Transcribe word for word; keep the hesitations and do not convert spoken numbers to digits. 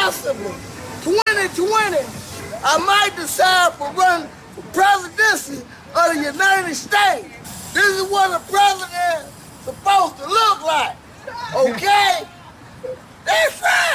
possibly twenty twenty, I might decide to run for presidency of the United States. This is what a president is supposed to look like, okay? That's right.